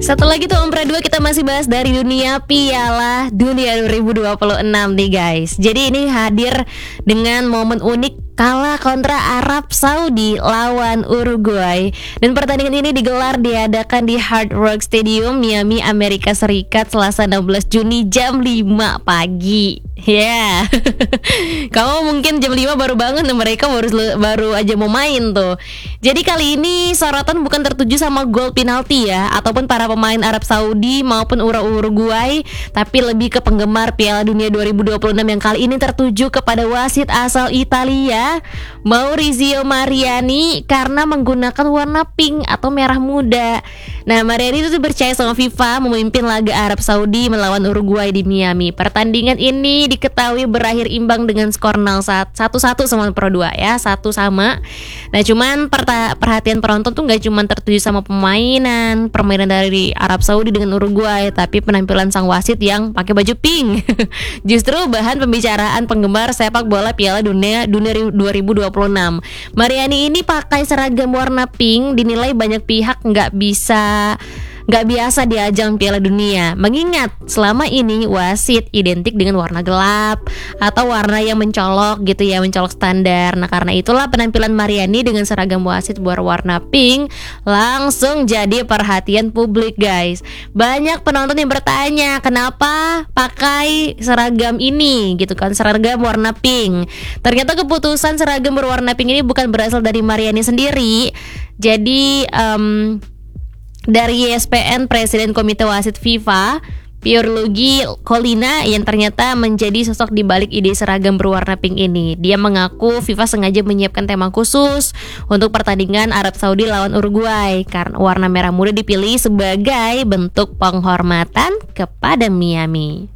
Satu lagi tuh Om Pradua, kita masih bahas dari dunia Piala Dunia 2026 nih guys. Jadi ini hadir dengan momen unik kalah kontra Arab Saudi lawan Uruguay. Dan pertandingan ini diadakan di Hard Rock Stadium, Miami, Amerika Serikat, Selasa 16 Juni jam 5 pagi. Ya, kamu mungkin jam 5 baru bangun dan mereka baru aja mau main tuh. Jadi kali ini sorotan bukan tertuju sama gol penalti ya, ataupun para pemain Arab Saudi maupun Uruguay, tapi lebih ke penggemar Piala Dunia 2026 yang kali ini tertuju kepada wasit asal Italia, Maurizio Mariani, karena menggunakan warna pink atau merah muda. Nah, Mariani itu percaya sama FIFA memimpin laga Arab Saudi melawan Uruguay di Miami. Pertandingan ini diketahui berakhir imbang dengan skor 1-1 sama Pro 2 ya, 1 sama. Nah, cuman perhatian penonton tuh gak cuma tertuju sama permainan dari Arab Saudi dengan Uruguay, tapi penampilan sang wasit yang pakai baju pink justru bahan pembicaraan penggemar sepak bola Piala Dunia 2026. Mariani ini pakai seragam warna pink dinilai banyak pihak nggak biasa di ajang Piala Dunia, mengingat selama ini wasit identik dengan warna gelap atau warna yang mencolok gitu ya, mencolok standar. Nah, karena itulah penampilan Mariani dengan seragam wasit berwarna pink langsung jadi perhatian publik guys. Banyak penonton yang bertanya kenapa pakai seragam ini gitu kan, seragam warna pink. Ternyata keputusan seragam berwarna pink ini bukan berasal dari Mariani sendiri. Jadi dari ESPN, Presiden Komite Wasit FIFA, Pierluigi Collina, yang ternyata menjadi sosok di balik ide seragam berwarna pink ini. Dia mengaku FIFA sengaja menyiapkan tema khusus untuk pertandingan Arab Saudi lawan Uruguay karena warna merah muda dipilih sebagai bentuk penghormatan kepada Miami.